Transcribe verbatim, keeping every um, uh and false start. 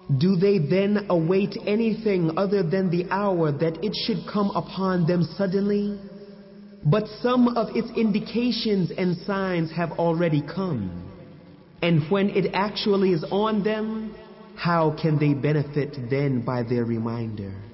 Do they then await anything other than the hour that it should come upon them suddenly? But some of its indications and signs have already come. And when it actually is on them, how can they benefit then by their reminder?